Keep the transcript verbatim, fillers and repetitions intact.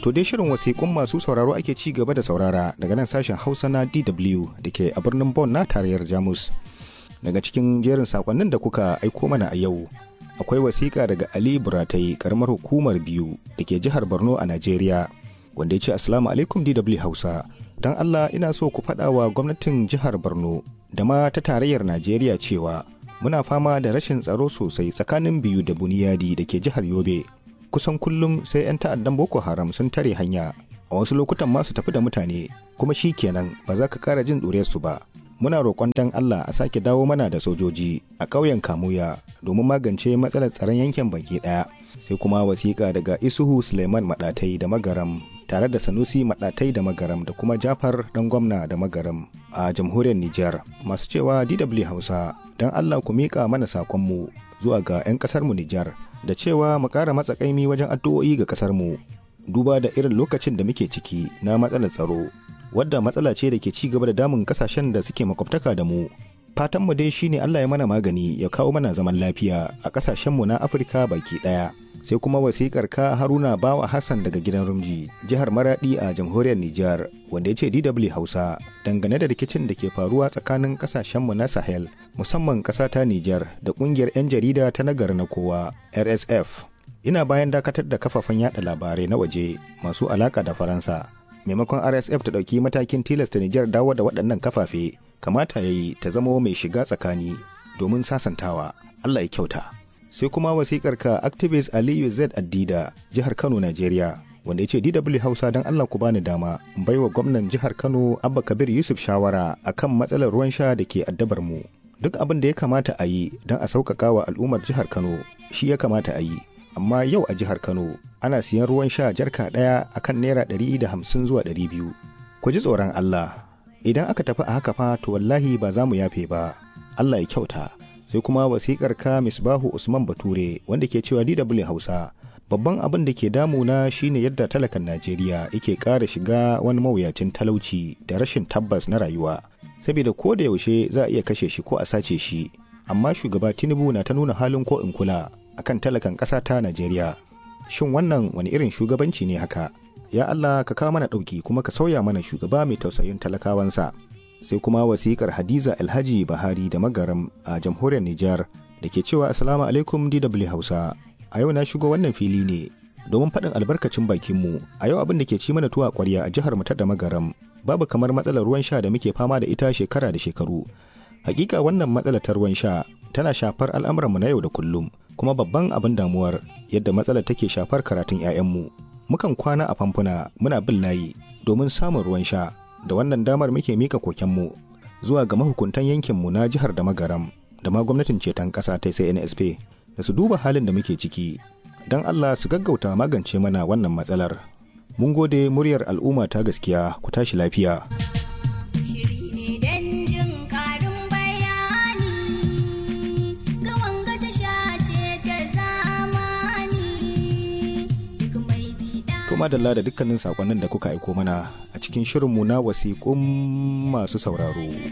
To dai shirin wasiƙun masu sauraro ake ci gaba da saurara daga nan sashen Hausa na D W da ke a birnin Bonn na tarayyar Jamus. Daga cikin jerin sakonnin da kuka aiko mana a yau, akwai wasiƙa daga Ali Buratai, karamar hukumar Biyu da ke jihar Borno a Najeriya, wanda ya ce Assalamu alaikum D W Hausa. Don Allah ina so ku faɗa wa gwamnatin jihar Borno da ma ta tarayyar Najeriya cewa muna fama da rashin tsaro sosai tsakanin Biyu da Buniyadi da ke jihar Yobe. Kusan kullum sai 'yan ta'addan Boko Haram sun tare hanya, a wasu lokutan ma su tafi da mutane, kuma shi kenan ba za ka kara jin ɗuriyarsu ba. Muna roƙon dan Allah a sake dawo mana da sojoji a ƙauyen Kamuya domin magance matsalar tsaron yankin baki ɗaya. Sai kuma wasiƙa daga Isuhu Suleiman Maɗatai da Magaram tare da Sanusi Maɗatai da Magaram da kuma Jafar ɗan gwamna da Magaram a jamhuriyar Nijar, masu cewa D W Hausa don Allah ku miƙa mana saƙonmu zuwa ga 'yan ƙasarmu Nijar da cewa mu ƙara matsa ƙaimi wajen addu'o'i ga ƙasarmu duba da irin lokacin da muke ciki na matsalar tsaro, wadda matsala ce da ke ci gaba da damun ƙasashen da suke makwabtaka da mu. Fatanmu dai shine Allah ya mana magani ya kawo mana zaman lafiya a ƙasashenmu na Afirka baki ɗaya. Sai kuma wasiƙar ka Haruna Bawa Hassan daga gidan Rumji, jihar Maradi a jamhuriyar Nijar, wanda ya ce D W Hausa dangane da rikicin da ke faruwa tsakanin ƙasashenmu na Sahel, musamman ƙasa ta Nijar da ƙungiyar 'yan jarida ta Nagar na Kowa R S F. Ina bayan dakatar da kafafen yada labarai na waje masu alaƙa da Faransa. Maimakon R S F ta ɗauki matakin tilasta Nijar dawo da waɗannan kafafe, kamata ya yi ta zama mai shiga tsakani domin sasantawa. Allah ya kyauta. Sai kuma wasikar ka activist Aliyu Z Addida, jihar Kano, Najeriya, wanda ya ce D W Hausa don Allah ku bani dama in baiwa gwamnan jihar Kano Abba Kabir Yusuf shawara akan matsalar ruwan sha da ke addabar mu. Duk abin da ya kamata a yi don a sauƙaƙa wa al'ummar jihar Kano shi ya kamata a yi. Amma yau a jihar Kano ana siyan ruwan sha jarka ɗaya akan naira ɗari da hamsin zuwa ɗari biyu. Ku ji tsoron Allah. Idan aka tafi a haka fa to wallahi ba za mu yafe ba. Allah ya kyauta. Sai kuma wasikar ka Misbahu Usman Bature, wanda ke cewa D W Hausa babban abin da ke damuna shine yadda talakan Najeriya yake ƙara shiga wani mawuyacin talauci da rashin tabbas na rayuwa, saboda ko da yaushe za a iya kashe shi ko a sace shi, amma shugaba Tinubu na ta nuna halin ko in kula akan talakan ƙasa ta Najeriya. Shin wannan wani irin shugabanci ne haka? Ya Allah ka kawo mana ɗauki kuma ka sauya mana shugaba mai tausayin talakawansa. Sai kuma wasikar Hadiza Alhaji Bahari da Magaram a jamhuriyar Nijar da ke cewa Assalamu alaikum D W Hausa. A yau na shigo wannan fili ne domin faɗin albarkacin bakinmu. A yau abin da ke ci mana tuwa ƙwarya a jihar mu ta da Magaram babu kamar matsalar ruwan sha da muke fama da ita shekara da shekaru. Hakika wannan matsalar ta ruwan sha tana shafar al'amuranmu na yau da kullum, kuma babban abin damuwar yadda matsalar take shafar karatun 'ya'yanmu. Mukan kwana a famfuna muna bin layi domin samun ruwan sha. Da wannan damar muke mika kokenmu zuwa ga mahukuntan yankinmu na jihar da Magaram da ma gwamnatin ceton ƙasa ta C N S P da su duba halin da muke ciki don Allah su gaggauta magance mana wannan matsalar. Mun gode muryar al'umma ta gaskiya, ku tashi lafiya. Madalla da dukkanin sakonnin da kuka aiko mana a cikin shirinmu na wasiƙun masu sauraro.